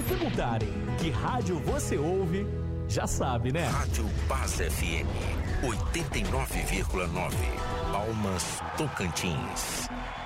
perguntarem que rádio você ouve, já sabe, né? Rádio Paz FM 89,9, Palmas, Tocantins.